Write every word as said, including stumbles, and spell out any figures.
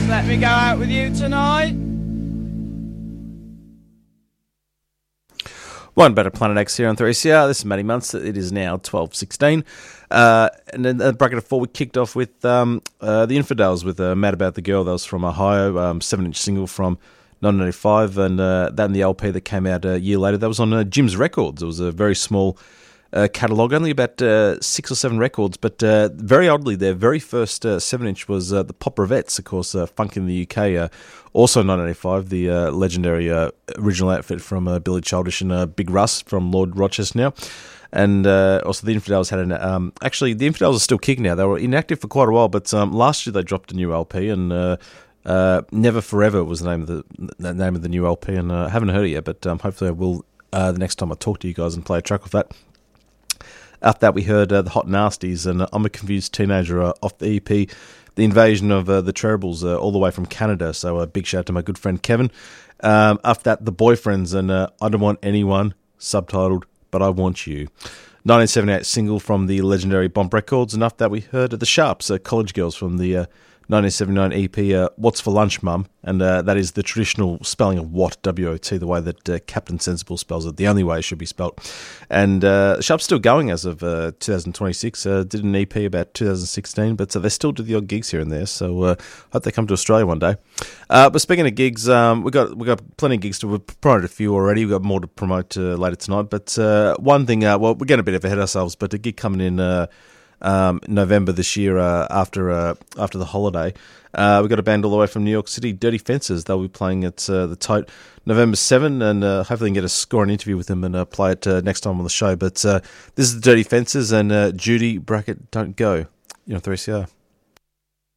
Let Me Go Out With You Tonight. One Better Planet X here on three C R. This is Matty Munster. It is now twelve sixteen. Uh, and then the bracket of four, we kicked off with um, uh, the Infidels with uh, Mad About the Girl. That was from Ohio, um, seven-inch single from nineteen eighty-five, and uh, that and the L P that came out a year later. That was on uh, Jim's Records. It was a very small uh, catalogue, only about uh, six or seven records, but uh, very oddly, their very first uh, seven-inch was uh, the Pop Rovettes, of course, uh, funk in the U K, uh, also nineteen eighty-five, the uh, legendary uh, original outfit from uh, Billy Childish and uh, Big Russ from Lord Rochester now. And uh, also the Infidels had an... Um, actually, the Infidels are still kicking now. They were inactive for quite a while, but um, last year they dropped a new L P, and uh, uh, Never Forever was the name of the, the name of the new L P, and uh, I haven't heard it yet, but um, hopefully I will uh, the next time I talk to you guys and play a track of that. After that, we heard uh, the Hot Nasties and uh, I'm a Confused Teenager uh, off the E P, The Invasion of uh, the Terribles, uh, all the way from Canada. So a uh, big shout out to my good friend Kevin. Um, after that, The Boyfriends and uh, I Don't Want Anyone, subtitled But I Want You. nineteen seventy-eight single from the legendary Bomb Records. And after that, we heard The Sharps, uh, College Girls from the uh, nineteen seventy-nine E P, uh, What's for Lunch, Mum? And uh, that is the traditional spelling of what, W O T, the way that uh, Captain Sensible spells it, the only way it should be spelt. And uh, Sharp's still going as of uh, twenty twenty-six. Uh, did an E P about two thousand sixteen, but uh, they still do the odd gigs here and there, so uh, hope they come to Australia one day. Uh, but speaking of gigs, um, we got we got plenty of gigs to, we've promoted a few already, we've got more to promote uh, later tonight, but uh, one thing, uh, well, we're getting a bit ahead of ourselves, but a gig coming in uh, Um, November this year uh, after uh, after the holiday. Uh, we've got a band all the way from New York City, Dirty Fences. They'll be playing at uh, the Tote November seventh, and uh, hopefully we can get a score and interview with them and uh, play it uh, next time on the show. But uh, this is the Dirty Fences and uh, Judy Brackett Don't Go. You know, three C R.